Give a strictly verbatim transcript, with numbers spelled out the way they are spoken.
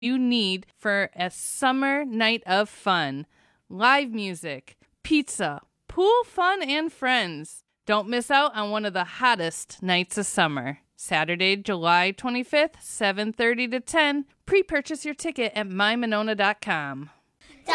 you need for a summer night of fun. Live music, pizza, pool fun, and friends. Don't miss out on one of the hottest nights of summer. Saturday, July twenty-fifth, seven thirty to ten. Pre-purchase your ticket at my monona dot com.